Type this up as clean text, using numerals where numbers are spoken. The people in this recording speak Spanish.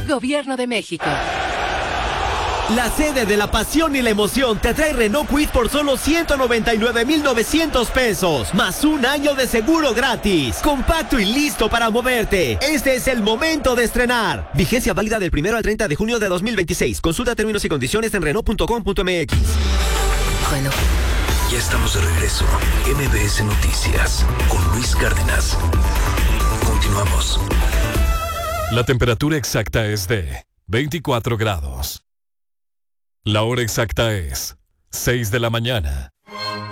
Gobierno de México. La sede de la pasión y la emoción te trae Renault Kwid por solo 199,900 pesos, más un año de seguro gratis. Compacto y listo para moverte. Este es el momento de estrenar. Vigencia válida del 1 al 30 de junio de 2026. Consulta términos y condiciones en Renault.com.mx. Renault. Ya estamos de regreso. MBS Noticias con Luis Cárdenas. Continuamos. La temperatura exacta es de 24 grados. La hora exacta es 6 de la mañana